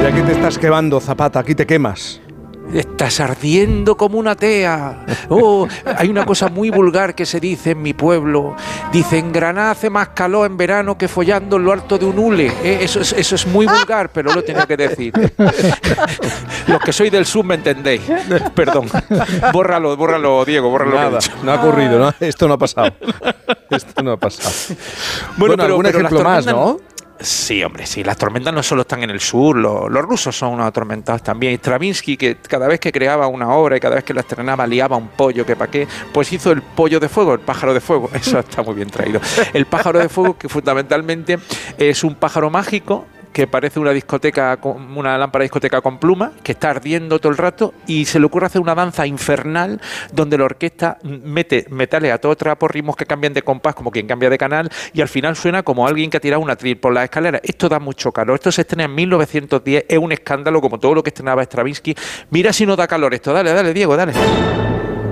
aquí te estás quemando, Zapata, aquí te quemas. Estás ardiendo como una tea. Oh, hay una cosa muy vulgar que se dice en mi pueblo. Dice, en Granada hace más calor en verano que follando en lo alto de un hule. Eso es muy vulgar, pero lo tenía que decir. Los que sois del sur me entendéis. Perdón. Bórralo, Diego, bórralo. Nada, no ha ocurrido, ¿no? Esto no ha pasado. Esto no ha pasado. Bueno, algún ejemplo más, ¿no? Sí, hombre, sí. Las tormentas no solo están en el sur, los rusos son unos atormentados también. Stravinsky, que cada vez que creaba una obra y cada vez que la estrenaba liaba un pollo, que para qué, pues hizo el pollo de fuego, el pájaro de fuego. Eso está muy bien traído. El pájaro de fuego, que fundamentalmente es un pájaro mágico que parece una discoteca, una lámpara de discoteca con plumas, que está ardiendo todo el rato, y se le ocurre hacer una danza infernal donde la orquesta mete metales a todo trapo, ritmos que cambian de compás como quien cambia de canal, y al final suena como alguien que ha tirado una tril por las escaleras. Esto da mucho calor. Esto se estrena en 1910, es un escándalo como todo lo que estrenaba Stravinsky. Mira si no da calor esto. Dale, Diego, dale.